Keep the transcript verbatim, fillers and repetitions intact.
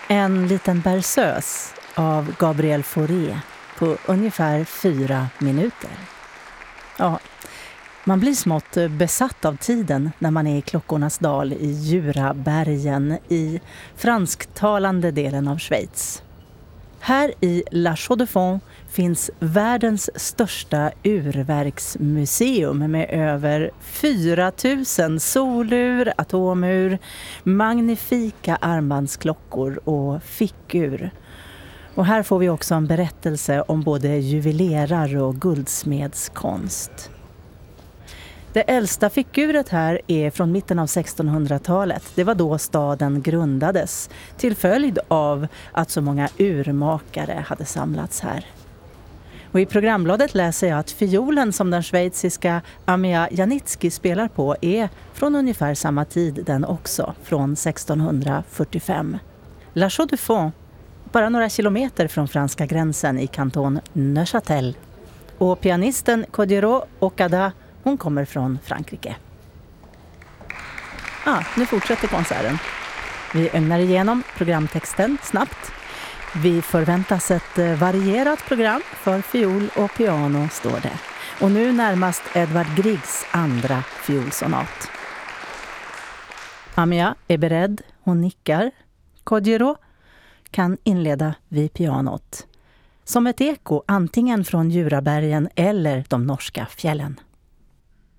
En liten berceuse av Gabriel Fauré på ungefär fyra minuter. Ja, man blir smått besatt av tiden när man är i Klockornas dal i Jurabergen i fransktalande delen av Schweiz. Här i La Chaux-de-Fonds finns världens största urverksmuseum med över fyra tusen solur, atomur, magnifika armbandsklockor och fickur. Och här får vi också en berättelse om både juvelerare och guldsmedskonst. Det äldsta fickuret här är från mitten av sextonhundratalet. Det var då staden grundades till följd av att så många urmakare hade samlats här. Och i programbladet läser jag att fiolen som den schweiziska Amia Janicki spelar på är från ungefär samma tid den också, från sextonhundrafyrtiofem. La Chaux-de-Fonds, bara några kilometer från franska gränsen i kanton Neuchâtel. Och pianisten Kodjero Okada, hon kommer från Frankrike. Ah, nu fortsätter konserten. Vi ögnar igenom programtexten snabbt. Vi förväntas ett varierat program för fiol och piano, står det. Och nu närmast Edvard Griegs andra fiolsonat. Amia är beredd, hon nickar. Kodjero kan inleda vid pianot. Som ett eko antingen från Jurabergen eller de norska fjällen.